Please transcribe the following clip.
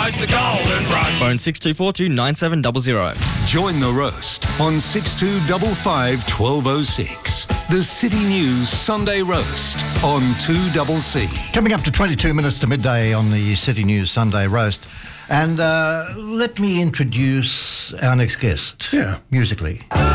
knows the Golden Rush. Phone 6242 9700. Join the roast on 6255 1206. The City News Sunday Roast on 2CC. Coming up to 22 minutes to midday on the City News Sunday Roast. And let me introduce our next guest. Yeah. Musically.